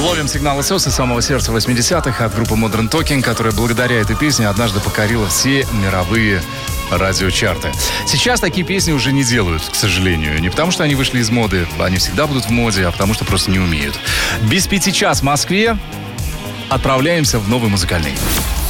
Ловим сигналы СОС из самого сердца 80-х от группы Modern Talking, которая благодаря этой песне однажды покорила все мировые радиочарты. Сейчас такие песни уже не делают, к сожалению. Не потому, что они вышли из моды, они всегда будут в моде, а потому, что просто не умеют. Без 5 час в Москве отправляемся в новый музыкальный.